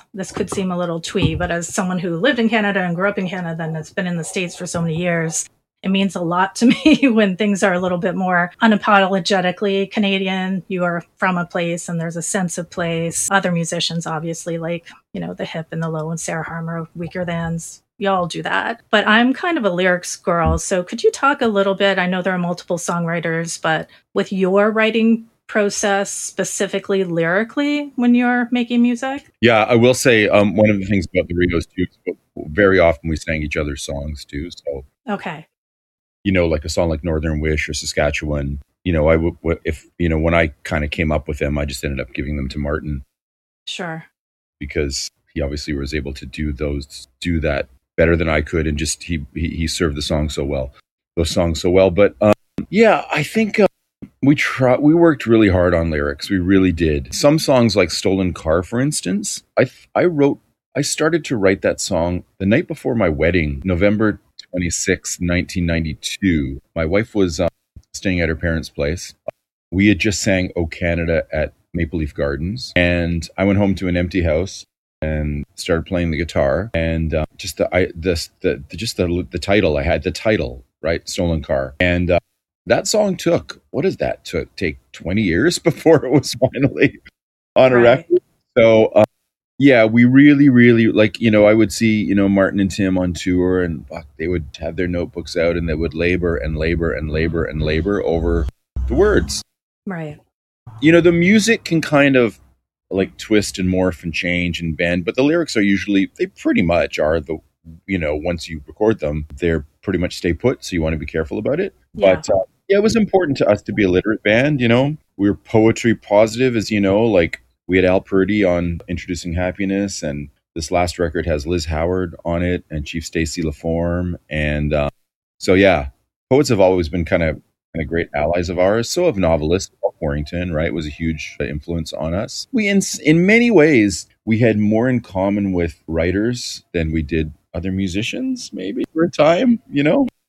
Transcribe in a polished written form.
this could seem a little twee, but as someone who lived in Canada and grew up in Canada and has been in the States for so many years, it means a lot to me when things are a little bit more unapologetically Canadian. You are from a place and there's a sense of place. Other musicians, obviously, like, the Hip and the Low and Sarah Harmer, Weaker Thans, y'all do that. But I'm kind of a lyrics girl. So could you talk a little bit? I know there are multiple songwriters, but with your writing process, specifically lyrically, when you're making music? Yeah, I will say one of the things about the Rios too, is very often we sang each other's songs too. So, okay. Like a song like Northern Wish or Saskatchewan, I would, if, when I kind of came up with them, I just ended up giving them to Martin. Sure. Because he obviously was able to do that better than I could. And just, he served those songs so well. But yeah, I think we worked really hard on lyrics. We really did. Some songs like Stolen Car, for instance, I started to write that song the night before my wedding, November 26, 1992. My wife was staying at her parents' place. We had just sang "O Canada" at Maple Leaf Gardens, and I went home to an empty house and started playing the guitar. And just the title, I had the title, right, "Stolen Car," and that song took, take 20 years before it was finally on a record. So yeah, we really, really, I would see, Martin and Tim on tour, and they would have their notebooks out and they would labor and labor and labor and labor over the words. Right. The music can kind of twist and morph and change and bend, but the lyrics they pretty much are once you record them, they're pretty much stay put. So you want to be careful about it. Yeah. But it was important to us to be a literate band. We were poetry positive, as we had Al Purdy on Introducing Happiness, and this last record has Liz Howard on it and Chief Stacey LaForme. And so, yeah, poets have always been kind of great allies of ours. So have novelists. Paul Quarrington, right, was a huge influence on us. We, in many ways, we had more in common with writers than we did other musicians, maybe, for a time,